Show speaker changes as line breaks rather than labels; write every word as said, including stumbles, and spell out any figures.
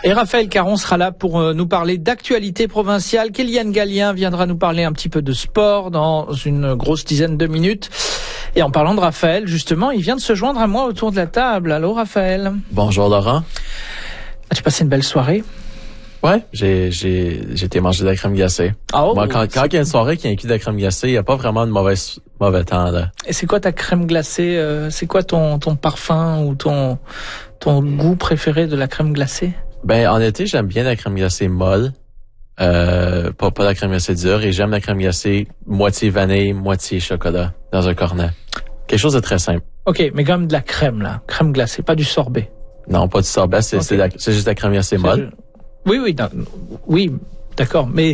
Et Raphaël Caron sera là pour euh, nous parler d'actualité provinciale. Kéliane Gallien viendra nous parler un petit peu de sport dans une grosse dizaine de minutes. Et en parlant de Raphaël, justement, il vient de se joindre à moi autour de la table. Allô Raphaël.
Bonjour Laurent.
As-tu passé une belle soirée?
Ouais, j'ai j'ai j'ai été manger de la crème glacée.
Ah, oh,
Moi, quand quand il y a une soirée qui inclut de la crème glacée, il y a pas vraiment de mauvais mauvais temps là.
Et c'est quoi ta crème glacée? euh, C'est quoi ton ton parfum ou ton ton goût préféré de la crème glacée?
Ben en été, j'aime bien la crème glacée molle, euh, pas pas la crème glacée dure, et j'aime la crème glacée moitié vanille, moitié chocolat dans un cornet. Quelque chose de très simple.
Ok, mais quand même de la crème là, crème glacée, pas du sorbet.
Non, pas du sorbet, c'est
Okay.
c'est, la, c'est juste la crème glacée molle.
Oui, oui, non, oui, d'accord, mais